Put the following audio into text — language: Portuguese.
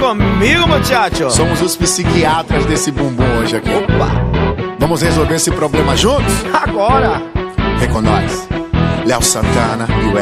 comigo, muchacho. Somos os psiquiatras desse bumbum hoje aqui. Opa, Vamos resolver esse problema juntos? agora. Vem com nós. Léo Santana e o